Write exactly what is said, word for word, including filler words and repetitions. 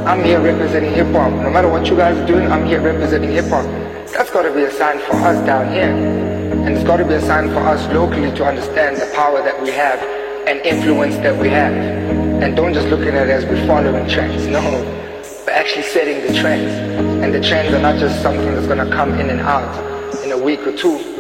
I'm here representing hip-hop. No matter what you guys are doing, I'm here representing hip-hop. That's got to be a sign for us down here. And it's got to be a sign for us locally to understand the power that we have and influence that we have. And don't just look at it as we're following trends. No, we're actually setting the trends. And the trends are not just something that's going to come in and out in a week or two.